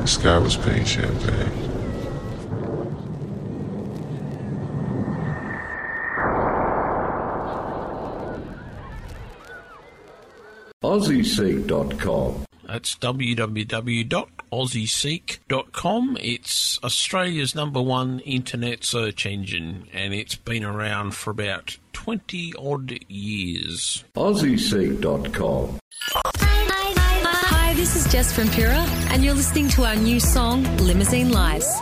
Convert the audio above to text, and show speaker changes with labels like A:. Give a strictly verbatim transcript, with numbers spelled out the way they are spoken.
A: sky was pink champagne.
B: Aussie Seek dot com.
C: That's w w w dot aussie seek dot com. It's Australia's number one internet search engine, and it's been around for about twenty odd years.
B: Aussie Seek dot com.
D: Hi, this is Jess from Pura, and you're listening to our new song, Limousine Lives.